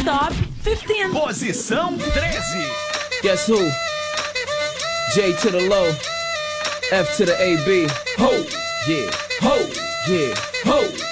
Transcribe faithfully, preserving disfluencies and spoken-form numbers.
Top quinze. Posição treze. Guess who? J to the low, F to the A B. Ho, yeah, ho, yeah, ho.